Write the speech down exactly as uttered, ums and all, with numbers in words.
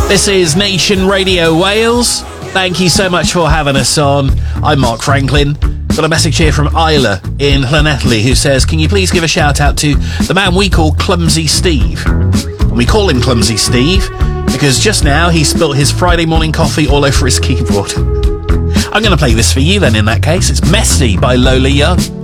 This is Nation Radio Wales. Thank you so much for having us on. I'm Mark Franklin. Got a message here from Isla in Llanelli who says, can you please give a shout out to the man we call Clumsy Steve? And we call him Clumsy Steve because just now he spilt his Friday morning coffee all over his keyboard. I'm going to play this for you then in that case. It's Messy by Lola Young.